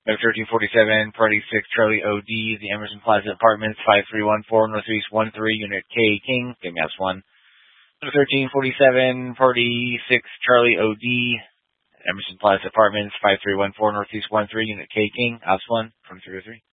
Number 1347, Party 6, Charlie OD, the Emerson Plaza Apartments, 5314 Northeast 13, Unit K, King, Game House 1. Number 1347, Party 6, Charlie OD, Emerson Plaza Apartments, 5314 Northeast 13, Unit K, King, House 1, 2303.